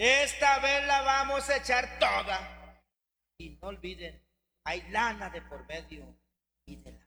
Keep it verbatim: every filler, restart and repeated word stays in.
Esta vez la vamos a echar toda. Y no olviden, hay lana de por medio y de la